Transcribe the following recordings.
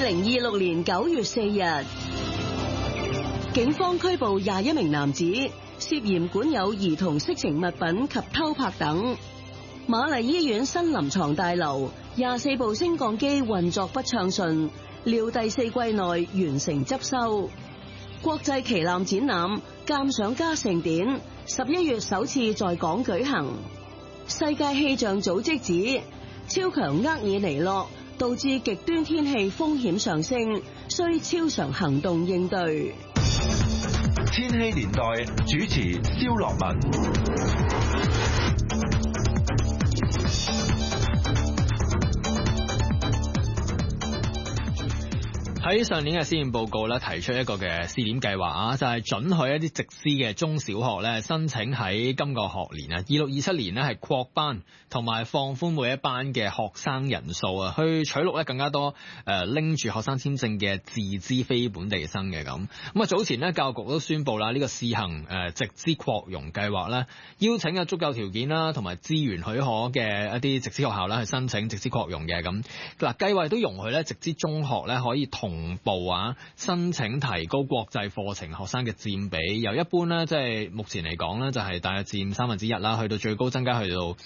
2026年9月4日，警方拘捕21名男子，涉嫌管有兒童色情物品及偷拍等。瑪麗醫院新臨床大樓24部升降機運作不暢順，料第4季內完成執收。國際旗艦展覽鑑賞家盛典11月首次在港舉行。世界氣象組織指超強厄爾尼諾導致極端天氣風險上升，需超常行動應對。 千禧年代主持蕭樂文。 喺上年嘅施政報告咧，提出一個嘅試點計劃啊，就係准許一啲直資嘅中小學咧申請喺今個學年啊，26-27年咧係擴班同埋放寬每一班嘅學生人數啊，去取錄咧更加多拎住學生簽證嘅自資非本地生嘅咁。咁啊早前咧教育局都宣布啦，呢個試行直資擴容計劃咧，邀請足夠條件啦同埋資源許可嘅一啲直資學校咧去申請直資擴容嘅咁。嗱，計劃都容許咧直資中學咧可以同步申請提高國際課程學生嘅佔比，由一般咧即係目前嚟講咧就係大約佔1/3啦，去到最高增加去到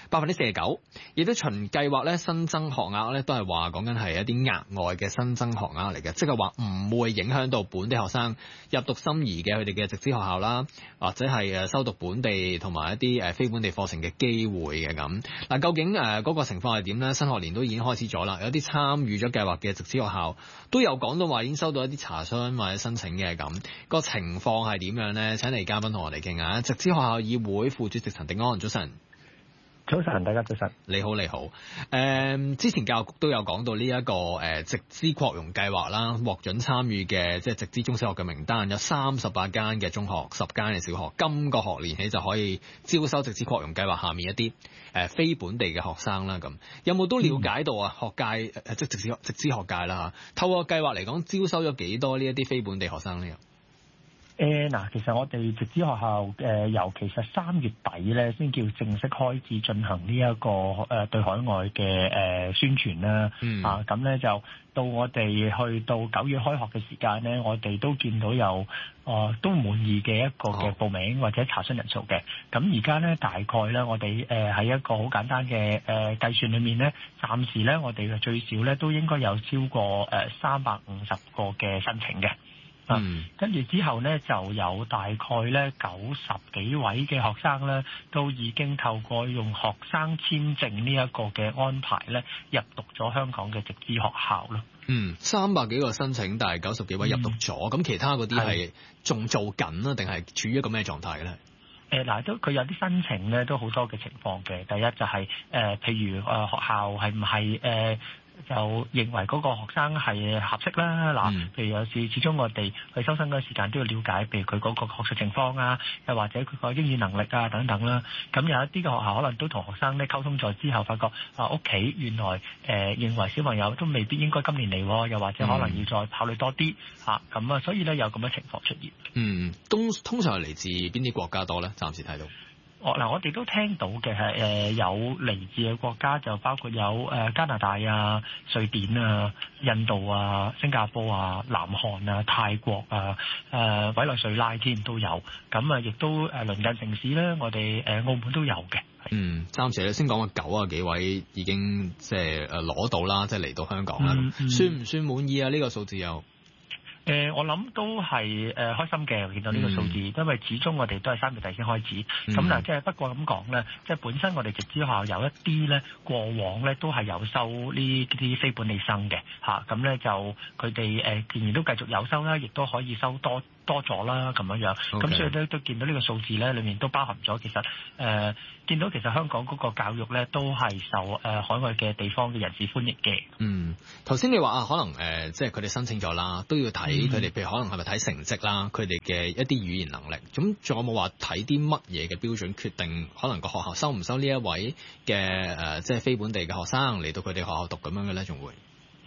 49%，亦都循計劃咧新增學額咧都係話講緊係一啲額外嘅新增學額嚟嘅，即係話唔會影響到本地學生入讀心儀嘅佢哋嘅直資學校啦，或者係修讀本地同埋一啲非本地課程嘅機會嘅咁。嗱，究竟嗰個情況係點呢？新學年都已經開始咗啦，有啲參與咗計劃嘅直資學校都有講到話已經收到一啲查詢或者申請嘅咁。個情況係點樣呢？請嚟嘉賓同我哋傾下。直資學校議會副主席陳迪安，早晨。 早晨，大家早晨。 你好，你好。之前教育局都有講到呢一個直資擴容計劃啦，獲准參與嘅即係直資中小學嘅名單有38間嘅中學，10間嘅小學。今個學年起就可以招收直資擴容計劃下面一啲非本地嘅學生啦。咁有冇都了解到啊？學界即係直資學界啦嚇，透過計劃嚟講，招收咗幾多呢一啲非本地學生呢？ 嗱，其實我哋直資學校由其實3月底咧先叫正式開始進行呢一個對海外嘅宣傳啦。咁咧就到我哋去到9月開學嘅時間咧，我哋都見到有都滿意嘅一個嘅報名或者查詢人數嘅。咁而家咧大概咧，我哋喺一個好簡單嘅計算裏面咧，暫時咧我哋嘅最少咧都應該有超過350個嘅申請嘅。跟住之後呢，就有大概呢90幾位嘅學生呢，都已經透過用學生簽證呢一個嘅安排呢，入讀咗香港嘅直資學校咯。 300幾個申請，但係90幾位入讀咗，咁其他嗰啲係仲做緊啊，定係處於一個咩狀態嘅咧？ 都佢有啲申請呢，都好多嘅情況嘅。第一就係譬如學校係唔係就認為嗰個學生係合適啦。譬如有時始終我哋去收生嗰個時間都要了解，譬如佢嗰個學術情況啊，又或者佢個英語能力啊等等啦。咁有一啲嘅學校可能都同學生咧溝通咗之後，發覺屋企原來認為小朋友都未必應該今年嚟，又或者可能要再考慮多啲咁所以咧有咁嘅情況出現。 通常係嚟自邊啲國家多咧？暫時睇到。 我哋都聽到嘅係有嚟自嘅國家，就包括有加拿大啊、瑞典啊、印度啊、新加坡啊、南韓啊、泰國啊、委內瑞拉添都有。咁亦都鄰近城市咧，我哋澳門都有嘅。 暫時你先講個90幾位已經即係攞到啦，即係嚟到香港啦。算唔算滿意啊？呢個數字又？ 我諗都係開心嘅，見到呢個數字，因為始終我哋都係3月底先開始。咁嗱，即係不過咁講咧，即係本身我哋直資學校有一啲咧，過往咧都係有收呢啲非本地生嘅咁咧就佢哋仍然都繼續有收啦，亦都可以收多咗啦咁樣。咁所以咧都見到呢個數字咧，裏面都包含咗其實見到其實香港嗰個教育咧都係受海外嘅地方嘅人士歡迎嘅。 頭先你話可能即係佢哋申請咗啦，都要睇佢哋，譬如可能係咪睇成績啦，佢哋嘅一啲語言能力。咁仲有冇話睇啲乜嘢嘅標準決定可能個學校收唔收呢一位嘅即係非本地嘅學生嚟到佢哋學校讀咁樣嘅咧？仲會？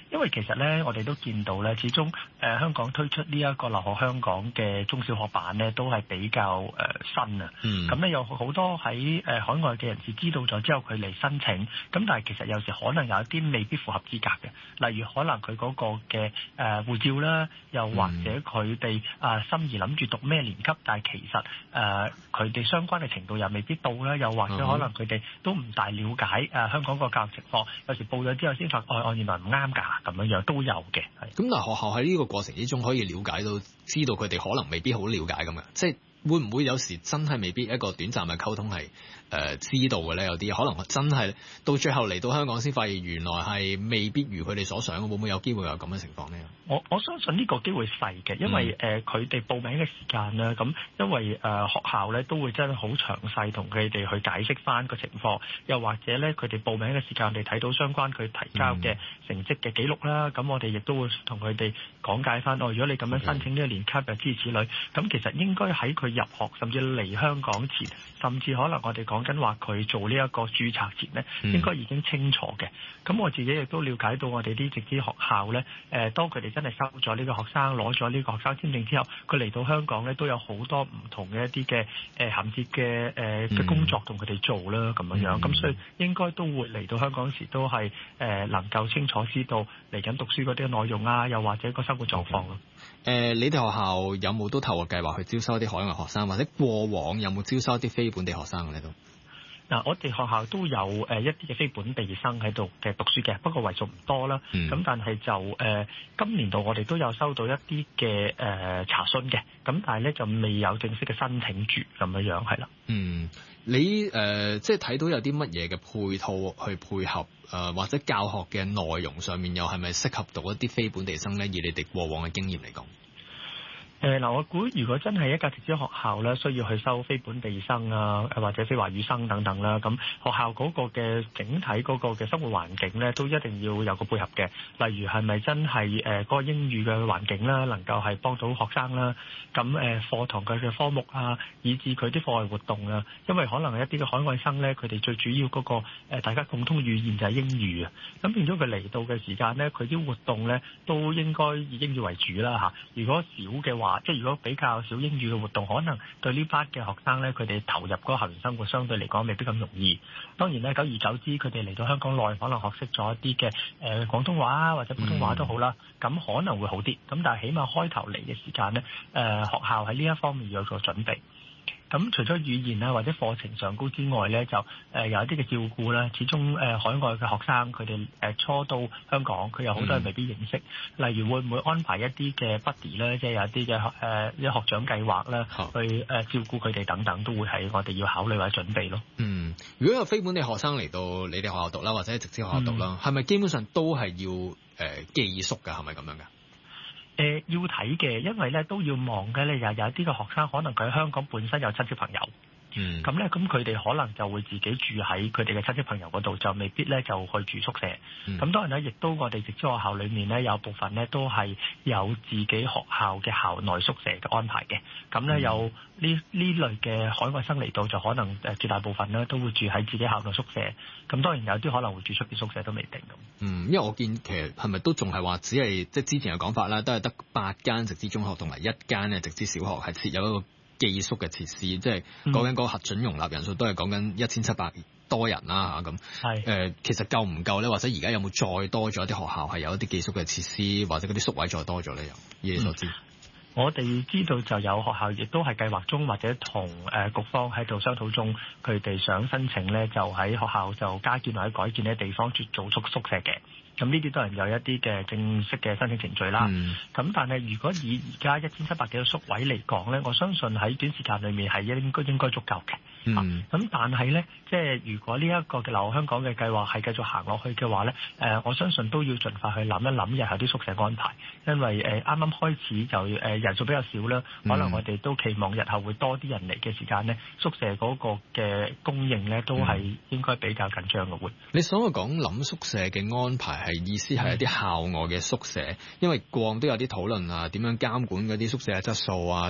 因為其實咧，我哋都見到咧，始終香港推出呢一個留學香港嘅中小學版咧，都係比較新啊。咁咧有好多喺海外嘅人士知道咗之後，佢嚟申請。咁但係其實有時可能有一啲未必符合資格嘅，例如可能佢嗰個嘅護照啦，又或者佢哋心儀諗住讀咩年級，但係其實佢哋相關嘅程度又未必到啦，又或者可能佢哋都唔大了解香港個教育情況，有時報咗之後先發覺原來唔啱㗎，咁樣都有嘅。咁但係學校喺呢個過程之中可以了解到，知道佢哋可能未必好了解咁樣，即係會唔會有時真係未必一個短暫嘅溝通係知道嘅咧？有啲可能真係到最後嚟到香港先發現原來係未必如佢哋所想，會唔會有機會有咁嘅情況呢？ 我相信呢個機會細嘅，因為佢哋報名嘅時間咧，咁因為學校咧都會真係好詳細同佢哋去解釋翻個情況，又或者咧佢哋報名嘅時間，我哋睇到相關佢提交嘅成績嘅記錄啦，咁我哋亦都會同佢哋講解翻，如果你咁樣申請呢個年級諸如此類，咁其實應該喺佢入學甚至嚟香港前，甚至可能我哋講緊話佢做呢一個註冊前呢，應該已經清楚嘅。咁我自己亦都了解到我哋啲直資學校呢，當佢哋真係收咗呢個學生，攞咗呢個學生簽證之後，佢嚟到香港呢，都有好多唔同嘅一啲嘅銜接嘅工作同佢哋做啦，咁樣。咁所以應該都會嚟到香港時都係能夠清楚知道嚟緊讀書嗰啲內容啊，又或者個生活狀況咯。 你哋學校有冇都透過計劃去招收一啲海外學生，或者過往有冇招收一啲非本地學生嘅呢？都我哋學校都有一啲嘅非本地生喺度嘅讀書嘅，不過為數唔多啦。咁但係就今年度我哋都有收到一啲嘅查詢嘅，咁但係咧就未有正式嘅申請住咁樣係啦。 你即係睇到有啲乜嘢嘅配套去配合或者教學嘅內容上面，又係咪適合讀一啲非本地生咧？以你哋過往嘅經驗嚟講。 我估如果真係一間直資學校咧，需要去收非本地生啊，或者非華語生等等啦，咁學校嗰個嘅整體嗰個嘅生活環境咧，都一定要有個配合嘅。例如係咪真係嗰個英語嘅環境啦，能夠係幫到學生啦？咁課堂佢嘅科目啊，以至佢啲課外活動啊，因為可能一啲嘅海外生咧，佢哋最主要嗰個大家共通語言就係英語啊。咁變咗佢嚟到嘅時間咧，佢啲活動咧都應該以英語為主啦嚇。如果少嘅話，即係如果比較少英語嘅活動，可能對呢班嘅學生咧，佢哋投入嗰個校園生活相對嚟講未必咁容易。當然咧，久而久之，佢哋嚟到香港內，可能學識咗一啲嘅廣東話啊，或者普通話都好啦，咁可能會好啲。咁但係起碼開頭嚟嘅時間咧，學校喺呢一方面要有個準備。咁除咗語言啊或者課程上高之外咧，就有一啲嘅照顧啦。始終海外嘅學生佢哋初到香港，佢有好多人未必認識。例如會唔會安排一啲嘅 buddy 咧，即係有一啲嘅啲學長計劃啦，去照顧佢哋等等，都會係我哋要考慮或者準備咯。 如果有非本地學生嚟到你哋學校讀啦，或者直資學校讀啦，係咪基本上都係要寄宿㗎？係咪咁樣㗎？ 要睇嘅，因為咧都要望嘅咧，有啲嘅學生可能佢喺香港本身有親戚朋友。咁咧，咁佢哋可能就會自己住喺佢哋嘅親戚朋友嗰度，就未必咧就去住宿舍。咁當然咧，亦都我哋直資學校裏面咧有部分咧都係有自己學校嘅校內宿舍嘅安排嘅。咁咧有呢類嘅海外生嚟到，就可能絕大部分咧都會住喺自己校內宿舍。咁當然有啲可能會住出邊宿舍都未定咁。 因為我見其實係咪都仲係話只係即係之前嘅講法啦，都係得8間直資中學同埋1間嘅直資小學係設有一個寄宿嘅設施，即係講緊嗰個核准容納人數都係講緊1700多人啦嚇咁。其實夠唔夠咧？或者而家有冇再多咗一啲學校係有一啲寄宿嘅設施，或者嗰啲宿位再多咗咧？以你所知？ 我哋知道就有學校亦都係計劃中，或者同局方喺度商討中，佢哋想申請咧，就喺學校就加建或者改建啲地方做宿舍嘅。咁呢啲當然有一啲嘅正式嘅申請程序啦。咁但係如果以而家1700幾個宿位嚟講咧，我相信喺短時間裏面係應該足夠嘅。咁但係咧，即係如果呢一個嘅留學香港嘅計劃係繼續行落去嘅話咧，我相信都要盡快去諗一諗日後啲宿舍安排，因為啱啱開始就人數比較少啦，可能我哋都期望日後會多啲人嚟嘅時間咧，宿舍嗰個嘅供應咧都係應該比較緊張嘅會。 你所講諗宿舍嘅安排係意思係一啲校外嘅宿舍，因為過往都有啲討論啊，點樣監管嗰啲宿舍嘅質素啊，